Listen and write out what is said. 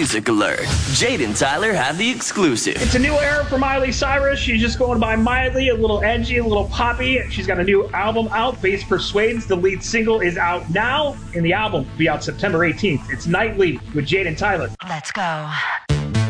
Music alert. Jade and Tyler have the exclusive. It's a new era for Miley Cyrus. She's just going by Miley, a little edgy, a little poppy. She's got a new album out, Bass Persuades. The lead single is out now, and the album will be out September 18th. It's Nightly with Jade and Tyler. Let's go.